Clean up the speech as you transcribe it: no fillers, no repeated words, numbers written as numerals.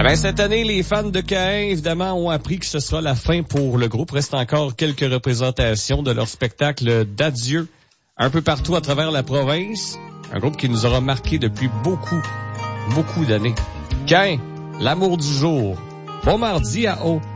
Ah ben, cette année, les fans de Caïn, évidemment, ont appris que ce sera la fin pour le groupe. Reste encore quelques représentations de leur spectacle d'adieu un peu partout à travers la province. Un groupe qui nous aura marqué depuis beaucoup d'années. Caïn, l'amour du jour. Bon mardi à O.